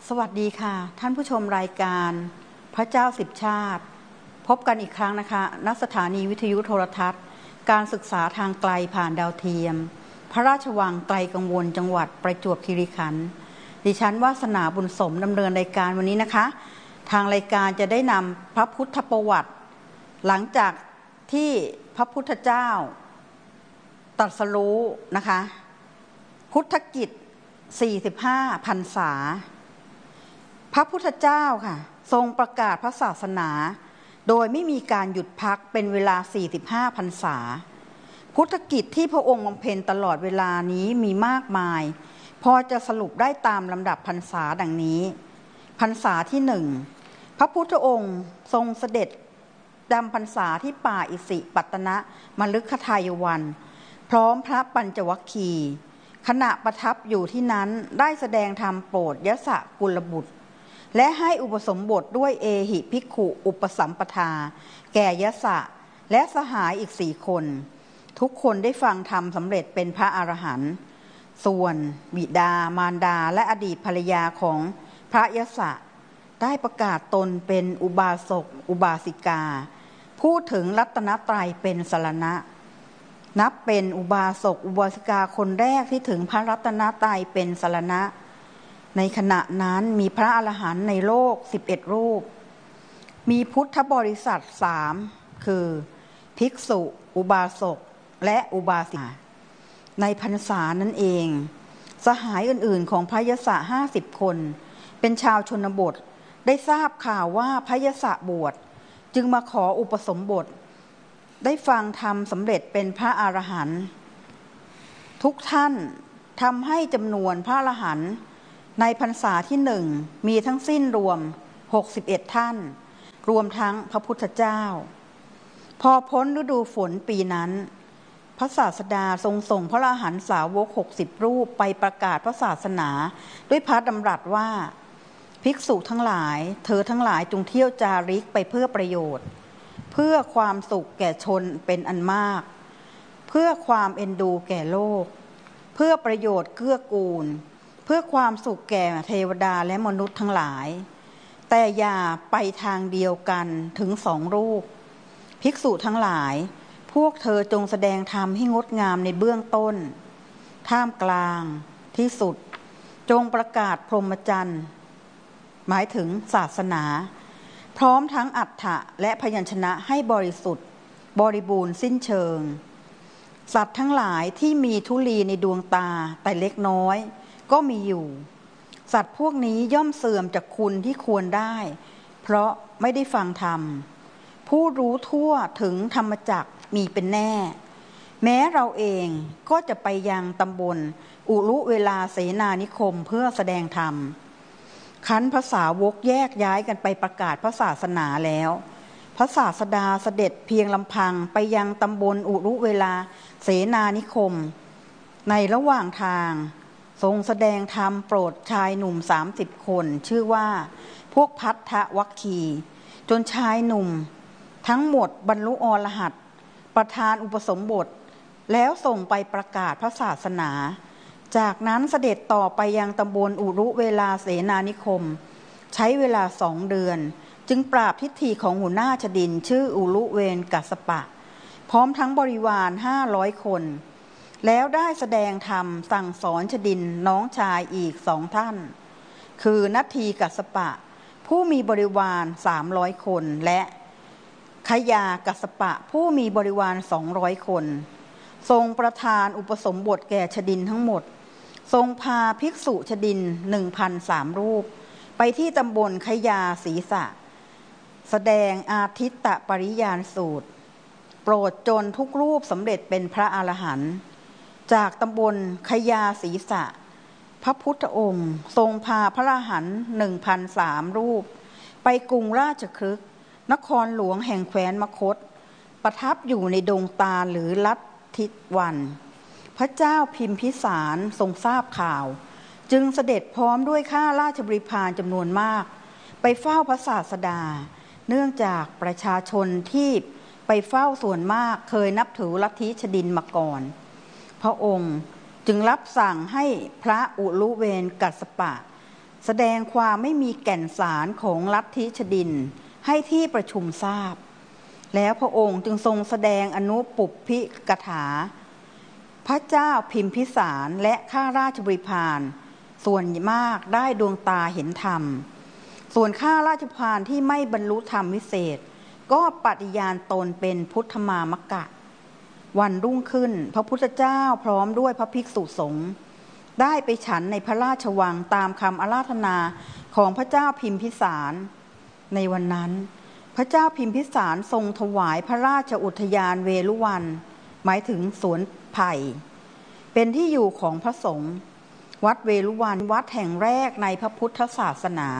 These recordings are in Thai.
สวัสดีค่ะท่านผู้ชมรายการพระเจ้าสิบชาติพบกันอีกครั้งนะคะณสถานีวิทยุโทรทัศน์การศึกษาทางไกลผ่านดาวเทียมพระราชวังไกลกังวลจังหวัดประจวบคีรีขันธ์ดิฉันวาสนาบุญสมดำเนินรายการวันนี้นะคะทางรายการจะได้นำพระพุทธประวัติหลังจากที่พระพุทธเจ้าตรัสรู้นะคะพุทธกิจ45 พรรษาพระพุทธเจ้าค่ะทรงประกาศพระศาสนาโดยไม่มีการหยุดพักเป็นเวลา45 พรรษาพุทธกิจที่พระองค์บำเพ็ญตลอดเวลานี้มีมากมายพอจะสรุปได้ตามลำดับพรรษาดังนี้พรรษาที่1พระพุทธองค์ทรงเสด็จดำพรรษาที่ป่าอิสิปตนมฤคทายวันพร้อมพระปัญจวัคคีย์ขณะประทับอยู่ที่นั้นได้แสดงธรรมโปรดยสกุลบุตรและให้อุปสมบทด้วยเอหิภิกขุอุปสัมปทาแก่ยสะและสหายอีก4 คนทุกคนได้ฟังธรรมสำเร็จเป็นพระอรหันต์ส่วนบิดามารดาและอดีตภรรยาของพระยสะได้ประกาศตนเป็นอุบาสกอุบาสิกาพูดถึงรัตนตรัยเป็นสรณะนับเป็นอุบาสกอุบาสิกาคนแรกที่ถึงพระรัตนตรัยเป็นสรณะในขณะนั้นมีพระอรหันต์ในโลก11 รูปมีพุทธบริษัท3คือภิกษุอุบาสกและอุบาสิกาในพรรษานั้นเองสหายอื่นๆของพระยสะ50 คนเป็นชาวชนบทได้ทราบข่าวว่าพระยสะบวชจึงมาขออุปสมบทได้ฟังธรรมสำเร็จเป็นพระอรหันต์ทุกท่านทำให้จำนวนพระอรหันต์ในพรรษาที่1มีทั้งสิ้นรวม61 ท่านรวมทั้งพระพุทธเจ้าพอพ้นฤดูฝนปีนั้นพระศาสดาทรงส่งพระอรหันต์สาวก60 รูปไปประกาศพระศาสนาด้วยพระดำรัสว่าภิกษุทั้งหลายเธอทั้งหลายจงเที่ยวจาริกไปเพื่อประโยชน์เพื่อความสุขแก่ชนเป็นอันมากเพื่อความเอ็นดูแก่โลกเพื่อประโยชน์เกื้อกูลเพื่อความสุขแก่เทวดาและมนุษย์ทั้งหลายแต่อย่าไปทางเดียวกันถึง2 รูปภิกษุทั้งหลายพวกเธอจงแสดงธรรมให้งดงามในเบื้องต้นท่ามกลางที่สุดจงประกาศพรหมจรรย์หมายถึงศาสนาพร้อมทั้งอรรถะและพยัญชนะให้บริสุทธิ์บริบูรณ์สิ้นเชิงสัตว์ทั้งหลายที่มีธุลีในดวงตาแต่เล็กน้อยก็มีอยู่สัตว์พวกนี้ย่อมเสื่อมจากคุณที่ควรได้เพราะไม่ได้ฟังธรรมผู้รู้ทั่วถึงธรรมจักรมีเป็นแน่แม้เราเองก็จะไปยังตำบลอุรุเวลาเสนานิคมเพื่อแสดงธรรมขันภาษาวกแยกย้ายกันไปประกาศพระศาสนาแล้วพระศาสดาเสด็จเพียงลำพังไปยังตำบลอุรุเวลาเสนานิคมในระหว่างทางทรงแสดงธรรมโปรดชายหนุ่ม30 คนชื่อว่าพวกภัททวัคคีย์จนชายหนุ่มทั้งหมดบรรลุอรหัตประทานอุปสมบทแล้วส่งไปประกาศพระศาสนาจากนั้นเสด็จต่อไปยังตำบลอุรุเวลาเสนานิคมใช้เวลา2 เดือนจึงปราบทิฏฐิของหัวหน้าชดินชื่ออุรุเวนกัสสปะพร้อมทั้งบริวาร500 คนแล้วได้แสดงธรรมสั่งสอนชดินน้องชายอีก2 ท่านคือนัทธีกัสสปะผู้มีบริวาร300 คนและขยากัสสปะผู้มีบริวาร200 คนทรงประทานอุปสมบทแก่ชดินทั้งหมดทรงพาภิกษุชดิน 1,003 รูปไปที่ตำบลขยาศีสะแสดงอาทิตตปริญาณสูตรโปรดจนทุกรูปสำเร็จเป็นพระอรหันต์จากตำบลขยาศีสะพระพุทธองค์ทรงพาพระอรหันต์ 1,003 รูปไปกรุงราชคฤห์นครหลวงแห่งแคว้นมคธประทับอยู่ในดงตาลหรือลัทธิวันพระเจ้าพิมพิสารทรงทราบข่าวจึงเสด็จพร้อมด้วยข้าราชบริพารจำนวนมากไปเฝ้าพระศาสดาเนื่องจากประชาชนที่ไปเฝ้าส่วนมากเคยนับถือลัทธิชดินมาก่อนพระองค์จึงรับสั่งให้พระอุรุเวนกัสสปะแสดงความไม่มีแก่นสารของลัทธิชดินให้ที่ประชุมทราบแล้วพระองค์จึงทรงแสดงอนุปุพพิกถาพระเจ้าพิมพิสารและข้าราชบริพารส่วนมากได้ดวงตาเห็นธรรมส่วนข้าราชบริพารที่ไม่บรรลุธรรมวิเศษก็ปฏิญาณตนเป็นพุทธมามกะวันรุ่งขึ้นพระพุทธเจ้าพร้อมด้วยพระภิกษุสงฆ์ได้ไปฉันในพระราชวังตามคำอาราธนาของพระเจ้าพิมพิสารในวันนั้นพระเจ้าพิมพิสารทรงถวายพระราชอุทยานเวฬุวันหมายถึงสวนไผ่เป็นที่อยู่ของพระสงฆ์วัดเวฬุวันวัดแห่งแรกในพระพุทธศาสนา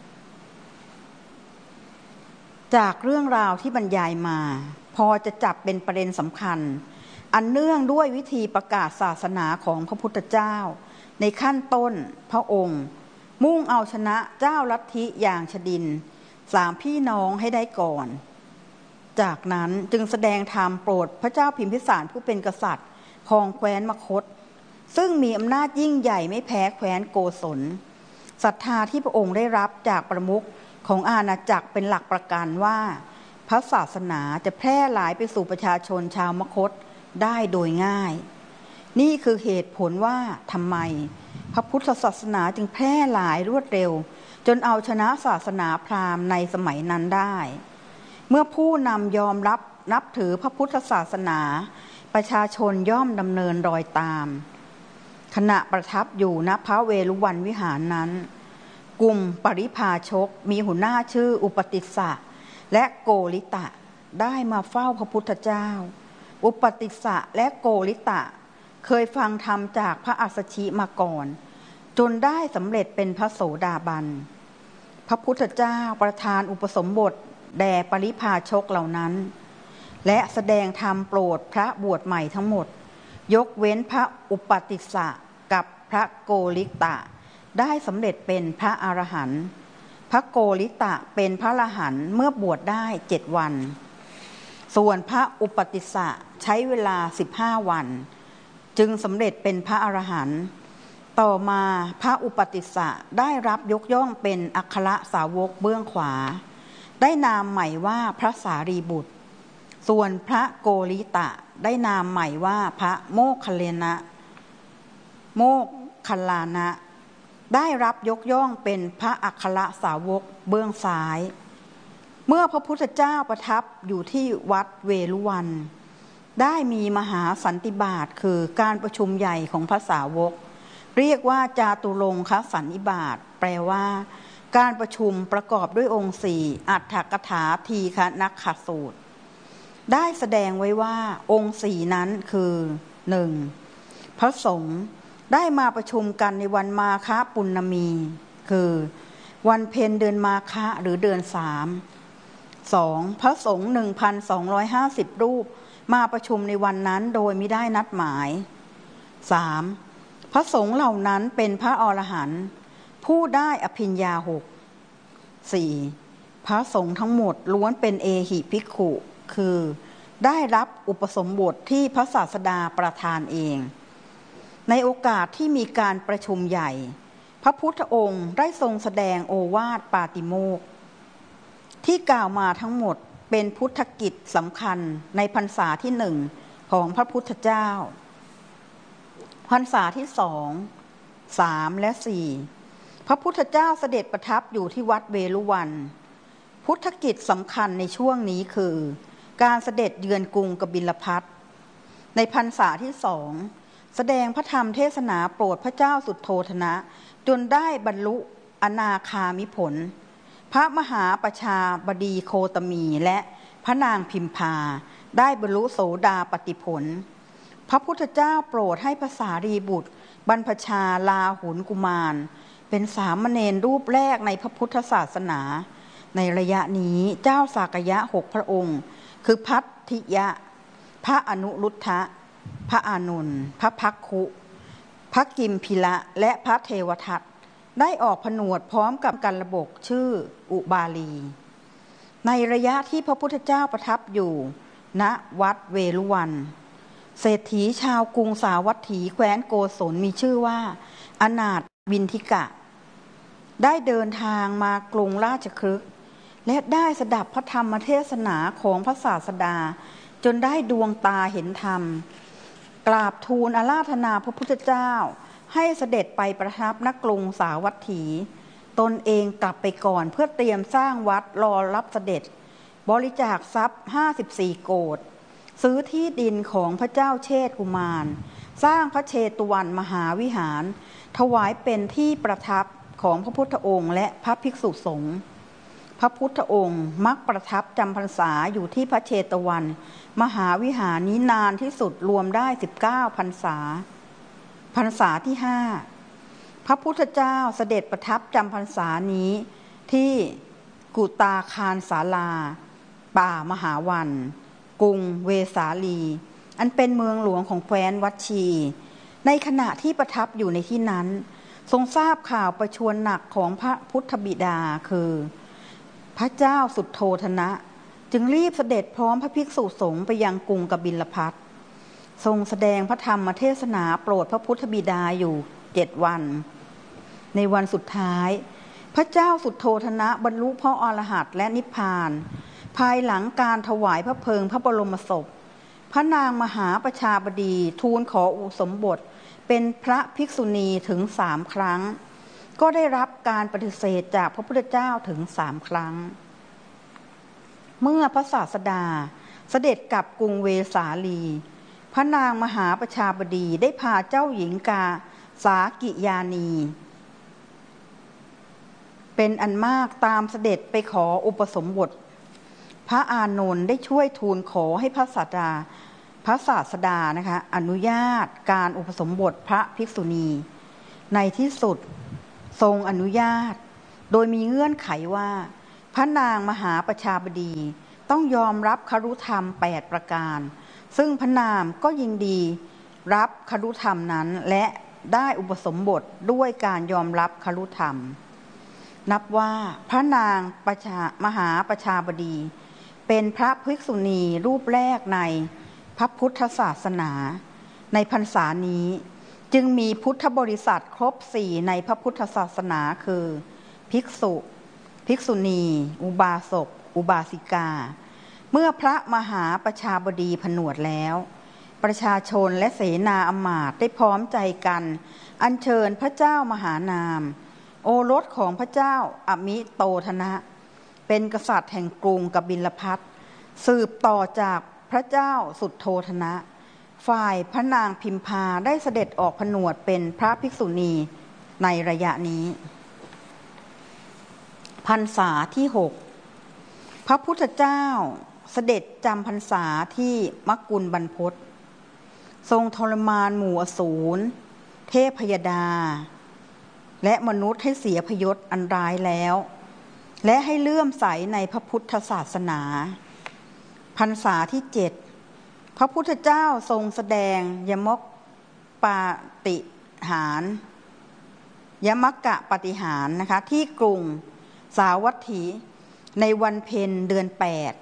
จากเรื่องราวที่บรรยายมาพอจะจับเป็นประเด็นสำคัญอันเนื่องด้วยวิธีประกาศศาสนาของพระพุทธเจ้าในขั้นต้นพระองค์มุ่งเอาชนะเจ้าลัทธิอย่างชดินสามพี่น้องให้ได้ก่อนจากนั้นจึงแสดงธรรมโปรดพระเจ้าพิมพิสารผู้เป็นกษัตริย์ครองแคว้นมคธซึ่งมีอำนาจยิ่งใหญ่ไม่แพ้แคว้นโกศลศรัทธาที่พระองค์ได้รับจากประมุขของอาณาจักรเป็นหลักประกันว่าพระศาสนาจะแพร่หลายไปสู่ประชาชนชาวมคธได้โดยง่ายนี่คือเหตุผลว่าทำไมพระพุทธศาสนาจึงแพร่หลายรวดเร็วจนเอาชนะศาสนาพราหมณ์ในสมัยนั้นได้เมื่อผู้นำยอมรับนับถือพระพุทธศาสนาประชาชนย่อมดำเนินรอยตามขณะประทับอยู่ณพระเวฬุวันวิหารนั้นกลุ่มปริพาชกมีหัวหน้าชื่ออุปติสสะและโกริตะได้มาเฝ้าพระพุทธเจ้าอุปติสสะและโกริตะเคยฟังธรรมจากพระอัสสชิมาก่อนจนได้สำเร็จเป็นพระโสดาบันพระพุทธเจ้าประทานอุปสมบทแด่ปริพาชกเหล่านั้นและแสดงธรรมโปรดพระบวชใหม่ทั้งหมดยกเว้นพระอุปติสสะกับพระโกริตะได้สำเร็จเป็นพระอรหันต์พระโกริตะเป็นพระอรหันต์เมื่อบวชได้7 วันส่วนพระอุปติสสะใช้เวลา15 วันจึงสำเร็จเป็นพระอรหันต์ต่อมาพระอุปติสสะได้รับยกย่องเป็นอัครสาวกเบื้องขวาได้นามใหม่ว่าพระสารีบุตรส่วนพระโกริตะได้นามใหม่ว่าพระโมคคัลลานะได้รับยกย่องเป็นพระอัครสาวกเบื้องซ้ายเมื่อพระพุทธเจ้าประทับอยู่ที่วัดเวฬุวันได้มีมหาสันติบาตคือการประชุมใหญ่ของพระสาวกเรียกว่าจาตุรงคสันนิบาตแปลว่าการประชุมประกอบด้วยองค์4อัตถกถาทีฆนักขสูตรได้แสดงไว้ว่าองค์4นั้นคือ 1. พระสงฆ์ได้มาประชุมกันในวันมาฆปุณณมีคือวันเพ็ญเดือนมาฆหรือเดือน3 2. พระสงฆ์ 1,250 รูปมาประชุมในวันนั้นโดยไม่ได้นัดหมาย 3. พระสงฆ์เหล่านั้นเป็นพระอรหันต์ผู้ได้อภิญญา 6 4. พระสงฆ์ทั้งหมดล้วนเป็นเอหิภิกขุคือได้รับอุปสมบทที่พระศาสดาประทานเองในโอกาสที่มีการประชุมใหญ่พระพุทธองค์ได้ทรงแสดงโอวาทปาติโมกข์ที่กล่าวมาทั้งหมดเป็นพุทธกิจสำคัญในพรรษาที่1ของพระพุทธเจ้าพรรษาที่2 3 และ 4พระพุทธเจ้าเสด็จประทับอยู่ที่วัดเวฬุวันพุทธกิจสำคัญในช่วงนี้คือการเสด็จเยือนกรุงกบิลพัสในพรรษาที่2แสดงพระธรรมเทศนาโปรดพระเจ้าสุโธทนะจนได้บรรลุอนาคามิผลพระมหาประชาบดีโคตมีและพระนางพิมพาได้บรรลุโสดาปัตติผลพระพุทธเจ้าโปรดให้พระสารีบุตรบรรพชาลาหุนกุมารเป็นสามเณรรูปแรกในพระพุทธศาสนาในระยะนี้เจ้าสากยะ6 พระองค์คือพัทธิยะพระอนุรุทธะพระอานนท์พระภักคุพระกิมพิละและพระเทวทัตได้ออกผนวดพร้อมกับกัลบกชื่ออุบาลีในระยะที่พระพุทธเจ้าประทับอยู่ณวัดเวฬุวันเศรษฐีชาวกรุงสาวัตถีแคว้นโกศลมีชื่อว่าอนาถวินทิกะได้เดินทางมากรุงราชคฤห์และได้สดับพระธรรมเทศนาของพระศาสดาจนได้ดวงตาเห็นธรรมกราบทูลอาราธนาพระพุทธเจ้าให้เสด็จไปประทับณกรุงสาวัตถีตนเองกลับไปก่อนเพื่อเตรียมสร้างวัดรอรับเสด็จบริจาคทรัพย์54 โกฏซื้อที่ดินของพระเจ้าเชษฐกุมารสร้างพระเชตุวันมหาวิหารถวายเป็นที่ประทับของพระพุทธองค์และพระภิกษุสงฆ์พระพุทธองค์มักประทับจำพรรษาอยู่ที่พระเชตวันมหาวิหารนี้นานที่สุดรวมได้19 พรรษาพรรษาที่5พระพุทธเจ้าเสด็จประทับจำพรรษานี้ที่กุตาคารศาลาป่ามหาวันกรุงเวสาลีอันเป็นเมืองหลวงของแคว้นวัชชีในขณะที่ประทับอยู่ในที่นั้นทรงทราบข่าวประชวรหนักของพระพุทธบิดาคือพระเจ้าสุทโธทนะจึงรีบเสด็จพร้อมพระภิกษุสงฆ์ไปยังกรุงกบิลพัสต์ทรงแสดงพระธรรมเทศนาโปรดพระพุทธบิดาอยู่7 วันในวันสุดท้ายพระเจ้าสุทโธทนะบรรลุพระอรหันต์และนิพพานภายหลังการถวายพระเพลิงพระบรมศพพระนางมหาประชาบดีทูลขออุปสมบทเป็นพระภิกษุณีถึง3 ครั้งก็ได้รับการปฏิเสธจากพระพุทธเจ้าถึง3 ครั้งเมื่อพระศาสดาเสด็จกลับกรุงเวสาลีพระนางมหาประชาบดีได้พาเจ้าหญิงกาสากิยานีเป็นอันมากตามเสด็จไปขออุปสมบทพระอานนท์ได้ช่วยทูลขอให้พระศาสดานะคะอนุญาตการอุปสมบทพระภิกษุณีในที่สุดทรงอนุญาตโดยมีเงื่อนไขว่าพระนางมหาประชาบดีต้องยอมรับคฤธรรม8 ประการซึ่งพระนางก็ยินดีรับคฤธรรมนั้นและได้อุปสมบทด้วยการยอมรับคฤธรรมนับว่าพระนางมหาประชาบดีเป็นพระภิกษุณีรูปแรกในพระพุทธศาสนาในพรรษานี้จึงมีพุทธบริษัทครบ4ในพระพุทธศาสนาคือภิกษุภิกษุณีอุบาสกอุบาสิกาเมื่อพระมหาประชาบดีผนวดแล้วประชาชนและเสนาอมาตย์ได้พร้อมใจกันอัญเชิญพระเจ้ามหานามโอรสของพระเจ้าอมิโตทนะเป็นกษัตริย์แห่งกรุงกบิลพัสต์สืบต่อจากพระเจ้าสุทโธทนะฝ่ายพระนางพิมพาได้เสด็จออกผนวดเป็นพระภิกษุณีในระยะนี้พรรษาที่6พระพุทธเจ้าเสด็จจำพรรษาที่มกุลบรรพตทรงทรมานหมู่อสูรเทพยดาและมนุษย์ให้เสียพยศอันร้ายแล้วและให้เลื่อมใสในพระพุทธศาสนาพรรษาที่7พระพุทธเจ้าทรงแสดงยมกปาฏิหาริย์ยมกะปาฏิหาริย์นะคะที่กรุงสาวัตถีในวันเพ็ญเดือน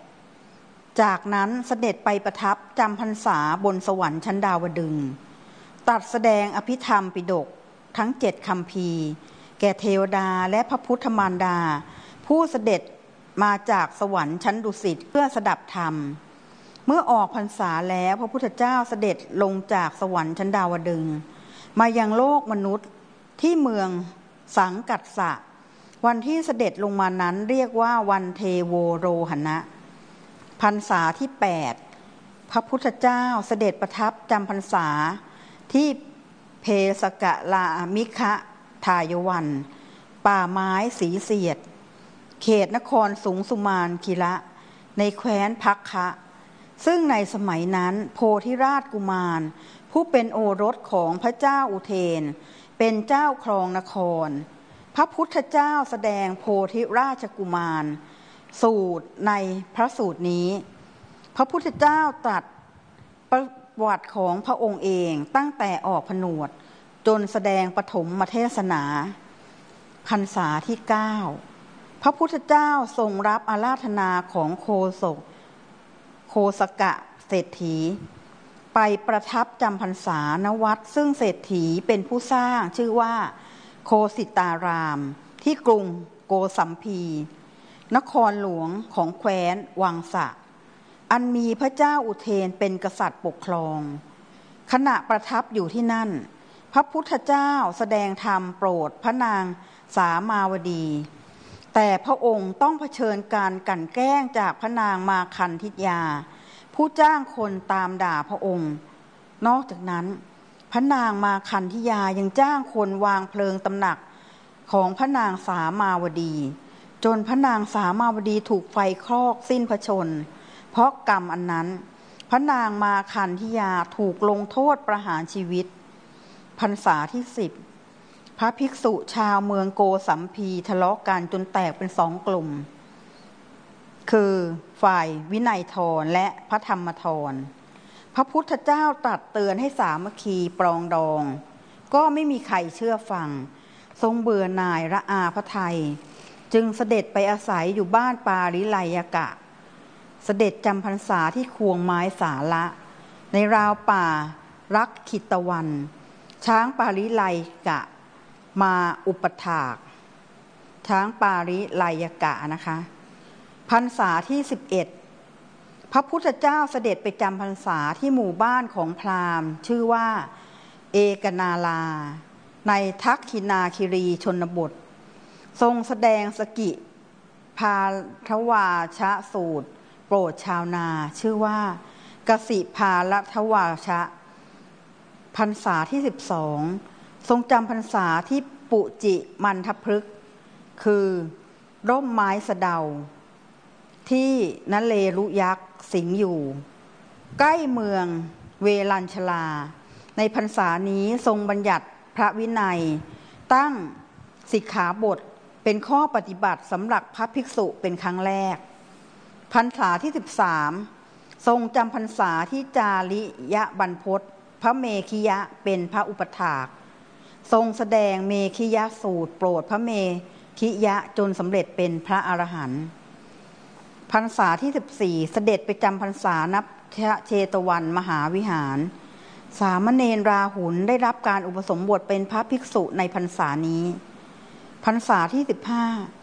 8จากนั้นเสด็จไปประทับจำพรรษาบนสวรรค์ชั้นดาวดึงส์ตรัสแสดงอภิธรรมปิฎกทั้ง7 คัมภีร์แก่เทวดาและพระพุทธมารดาผู้เสด็จมาจากสวรรค์ชั้นดุสิตเพื่อสดับธรรมเมื่อออกพรรษาแล้วพระพุทธเจ้าเสด็จลงจากสวรรค์ชั้นดาวดึงส์มายังโลกมนุษย์ที่เมืองสังกัสสะวันที่เสด็จลงมานั้นเรียกว่าวันเทโวโรหณะพรรษาที่8พระพุทธเจ้าเสด็จประทับจำพรรษาที่เพสกะลามิคะทายวันป่าไม้สีเสียดเขตนครสุงสุมานคิระในแคว้นพักคะซึ่งในสมัยนั้นโพธิราชกุมารผู้เป็นโอรสของพระเจ้าอุเทนเป็นเจ้าครองนครพระพุทธเจ้าแสดงโพธิราชกุมารสูตรในพระสูตรนี้พระพุทธเจ้าตรัสประวัติของพระองค์เองตั้งแต่ออกผนวดจนแสดงปฐมเทศนาพรรษาที่9พระพุทธเจ้าทรงรับอาราธนาของโคสกะเศรษฐีไปประทับจำพรรษาณวัดซึ่งเศรษฐีเป็นผู้สร้างชื่อว่าโคสิตารามที่ที่กรุงโกสัมพีนครหลวงของแคว้นวังสะอันมีพระเจ้าอุเทนเป็นกษัตริย์ปกครองขณะประทับอยู่ที่นั่นพระพุทธเจ้าแสดงธรรมโปรดพระนางสามาวดีแต่พระองค์ต้องเผชิญการกลั่นแกล้งจากพระนางมาคันธิยาผู้จ้างคนตามด่าพระองค์นอกจากนั้นพระนางมาคันธิยายังจ้างคนวางเพลิงตำหนักของพระนางสามาวดีจนพระนางสามาวดีถูกไฟคลอกสิ้นพระชนม์เพราะกรรมอันนั้นพระนางมาคันธิยาถูกลงโทษประหารชีวิตพรรษาที่10พระภิกษุชาวเมืองโกสัมพีทะเลาะกันจนแตกเป็น2กลุ่มคือฝ่ายวินัยธรและพระธรรมธรพระพุทธเจ้าตรัสเตือนให้สามัคคีปรองดองก็ไม่มีใครเชื่อฟังทรงเบื่อหน่ายระอาพระทัยจึงเสด็จไปอาศัยอยู่บ้านปาริไลยกะเสด็จจำพรรษาที่ควงไม้สาละในราวป่ารักขิตวันช้างปาริไลกะมาอุปถากช้างปาริไลยกะนะคะพรรษาที่11พระพุทธเจ้าเสด็จไปจำพรรษาที่หมู่บ้านของพราหมณ์ชื่อว่าเอกนาลาในทักขินาคิรีชนบททรงแสดงสกิพาทวาชะสูตรโปรดชาวนาชื่อว่ากสิภาลทวาชะพรรษาที่12ทรงจำพรรษาที่ปุจิมันทพฤกษ์คือร่มไม้สะเดาที่นเลรุยักษ์สิงอยู่ใกล้เมืองเวลัญชลาในพรรษานี้ทรงบัญญัติพระวินัยตั้งสิกขาบทเป็นข้อปฏิบัติสำหรับพระภิกษุเป็นครั้งแรกพรรษาที่13ทรงจำพรรษาที่จาริยบรรพตพระเมขิยะเป็นพระอุปถากทรงแสดงเมขิยะสูตรโปรดพระเมขิยะจนสำเร็จเป็นพระอรหันต์พรรษาที่14เสด็จไปจำพรรษาณเชตวันมหาวิหารสามเณรราหุลได้รับการอุปสมบทเป็นพระภิกษุในพรรษานี้พรรษาที่15